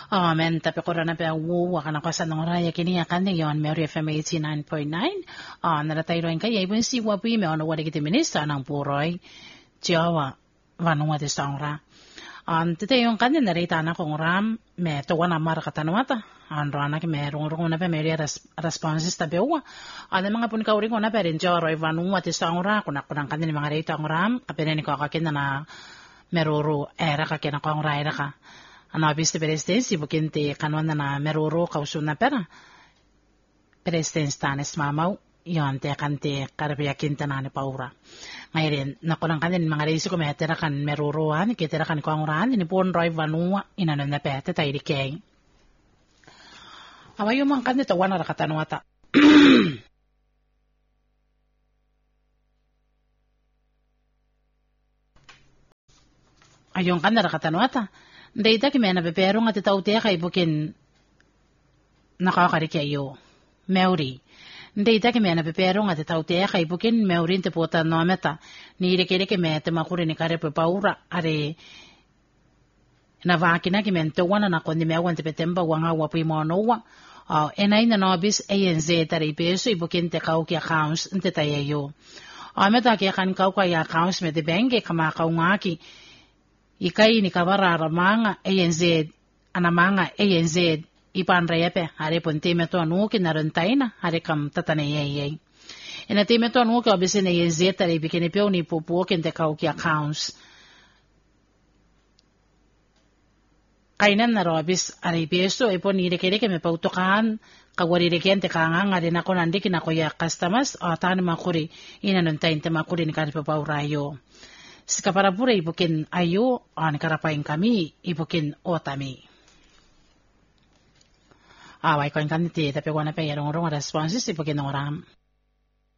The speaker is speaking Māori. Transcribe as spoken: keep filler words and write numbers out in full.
Oh, men tapi ko na pa wo wa kana kasa nong raya kini akan ne yon Mary F M eighty-nine point nine. Ah, naratay ro kay ibon si wa pi me ono wa de minista nang puroy. Jawa vanua de sangra. An tete yon kan ne rita na kong ram me to wana mar katanwata. An rana ki me rong rong na pa me responses ta bewa. An mga pun ka uri ko na pa rin Jawa vanua de sangra kuna kunang kan ne mga rita ng ram kapene ni ko kakin na meruru era ka kina kong raya ka. Ano abis te presidensi bukin te kanwan na meruro kausun na pera. Presidens tanes mamaw, yon te kan te karabiyakin ta na ni paura. Ngayon, nakulang kanin mga reisi ko may tira kan meruruan, kitira kan ko ang uran, ni pon roy vanua, inanon na pete tayo di kay. Away yung mga kanin tawa na rakatanwata. Ayong kan na rakatanwata. Data kime na bepero nga titaw te kay bukin nakakari kayo. Mewri. Data kime na bepero nga titaw te kay bukin mewri te pota no meta. Ni rekere kime te makuri ni kare pe paura are na vakina kime te wana na kondi mewan te petemba wanga wapi mo no wa. Uh, enay na nobis A N Z tari peso ibukin te kau ki accounts nte tayo. Uh, meta ki kan kau ka accounts me te benge kama kau ngaki. Ikai ni kabarara mga A N Z, ana mga A N Z, ipan repe, hari pun time to anu ki narantay na, hari kam tatanayayay. Ina time to anu ki obisin A N Z, tari bikinipyo ni pupukin te kau ki accounts. Kainan na robis, ari peso, ipon nirikirike me pautukahan, kagwaririkyan te kangang, ari na ko nandi kinakuya customers, o tani makuri, inanuntayin te makuri ni karipapaurayo. Sikaparapura ibukin ayo, an karapain kami, ibukin otami. Away ko yung kaniti, tapi ko na pa yung responses, ibukin orang.